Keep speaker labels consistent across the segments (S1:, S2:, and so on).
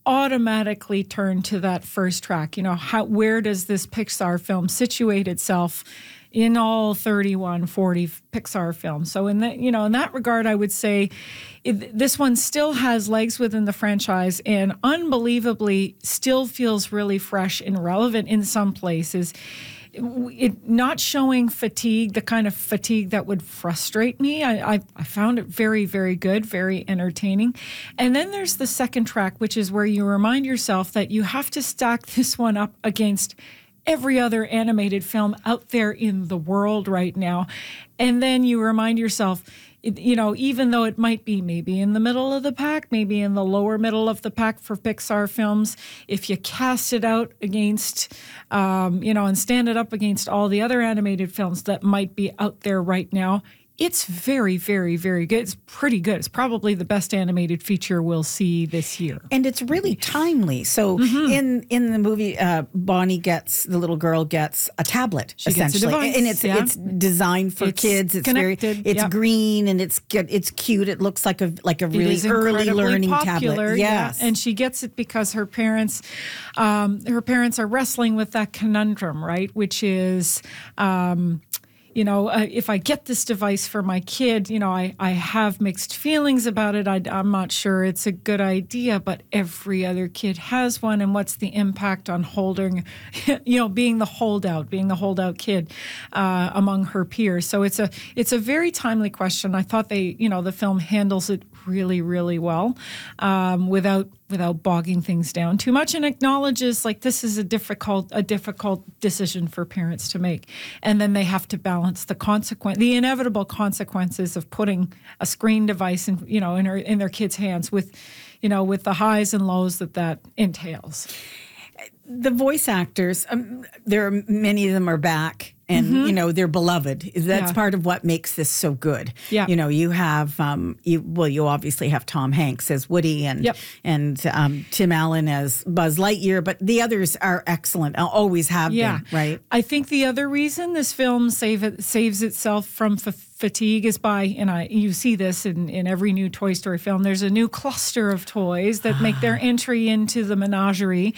S1: automatically turn to that first track. Where does this Pixar film situate itself in all 31, 40 Pixar films? So in that regard, I would say this one still has legs within the franchise and unbelievably still feels really fresh and relevant in some places. It not showing fatigue, the kind of fatigue that would frustrate me. I found it very, very good, very entertaining. And then there's the second track, which is where you remind yourself that you have to stack this one up against every other animated film out there in the world right now. And then you remind yourself, even though it might be maybe in the middle of the pack, maybe in the lower middle of the pack for Pixar films, if you cast it out against, and stand it up against all the other animated films that might be out there right now, it's very, very, very good. It's pretty good. It's probably the best animated feature we'll see this year.
S2: And it's really timely. So in the movie, the little girl gets a tablet,
S1: she
S2: essentially.
S1: Gets a device.
S2: And it's designed for kids. It's
S1: connected.
S2: It's green and it's cute. It looks like a really early learning
S1: popular,
S2: tablet. Yes.
S1: Yeah. And she gets it because her parents are wrestling with that conundrum, right? Which is, if I get this device for my kid, I have mixed feelings about it. I'm not sure it's a good idea, but every other kid has one. And what's the impact on being the holdout kid among her peers? So it's a very timely question. I thought the film handles it really, really well without bogging things down too much, and acknowledges this is a difficult decision for parents to make, and then they have to balance the inevitable consequences of putting a screen device in their kids' hands with the highs and lows that entails.
S2: The voice actors, there are many of them are back. And, they're beloved. That's part of what makes this so good.
S1: Yeah.
S2: You have, you obviously have Tom Hanks as Woody and Tim Allen as Buzz Lightyear, but the others are excellent. Always have been, right?
S1: I think the other reason this film saves itself from fatigue is you see this in every new Toy Story film, there's a new cluster of toys that make their entry into the menagerie.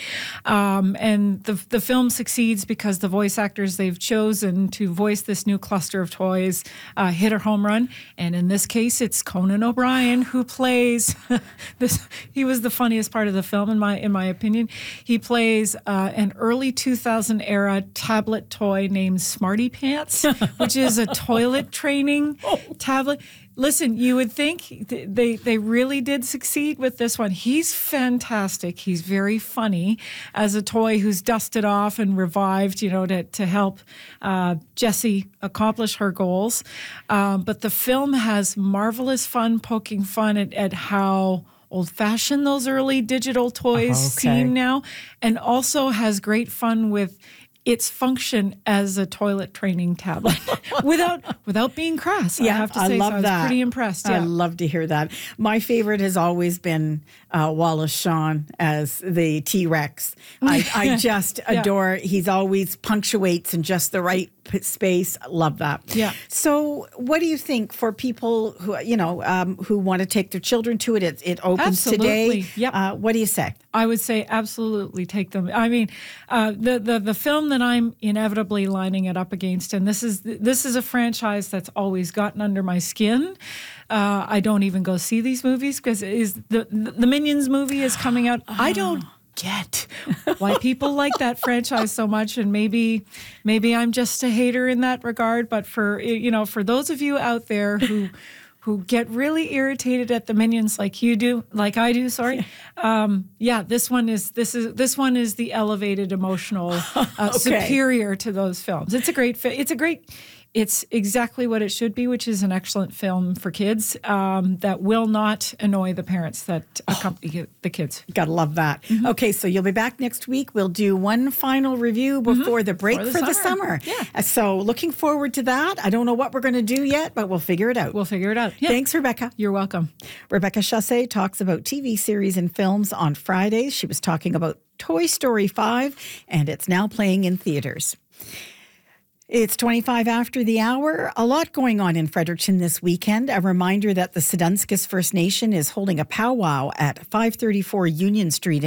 S1: And the film succeeds because the voice actors they've chosen to voice this new cluster of toys hit a home run. And in this case, it's Conan O'Brien who plays this. He was the funniest part of the film, in my opinion. He plays an early 2000 era tablet toy named Smarty Pants, which is a toilet training tablet. Listen, you would think they really did succeed with this one. He's fantastic. He's very funny as a toy who's dusted off and revived, to help Jessie accomplish her goals. But the film has marvelous fun, poking fun at how old-fashioned those early digital toys seem now, and also has great fun with its function as a toilet training tablet without being crass.
S2: Yeah,
S1: I have to say,
S2: I was
S1: pretty impressed. Yeah.
S2: I love to hear that. My favorite has always been Wallace Shawn as the T-Rex. I just adore. He's always punctuates in just the right space. Love that.
S1: Yeah.
S2: So, what do you think for people who who want to take their children to it? It opens
S1: absolutely.
S2: Today.
S1: Yep.
S2: What do you say?
S1: I would say absolutely take them. I mean, the film that I'm inevitably lining it up against, and this is a franchise that's always gotten under my skin. I don't even go see these movies because the Minions movie is coming out. I don't get why people like that franchise so much, and maybe I'm just a hater in that regard. But for those of you out there who get really irritated at the Minions like I do. This one is the elevated emotional superior to those films. It's exactly what it should be, which is an excellent film for kids that will not annoy the parents that accompany the kids.
S2: Gotta love that. Mm-hmm. Okay, so you'll be back next week. We'll do one final review before the break for the summer.
S1: Yeah.
S2: So looking forward to that. I don't know what we're going to do yet, but we'll figure it out.
S1: Yeah.
S2: Thanks, Rebecca.
S1: You're welcome.
S2: Rebecca Chassé talks about TV series and films on Fridays. She was talking about Toy Story 5, and it's now playing in theaters. It's 25 after the hour. A lot going on in Fredericton this weekend. A reminder that the Sidonskas First Nation is holding a powwow at 534 Union Street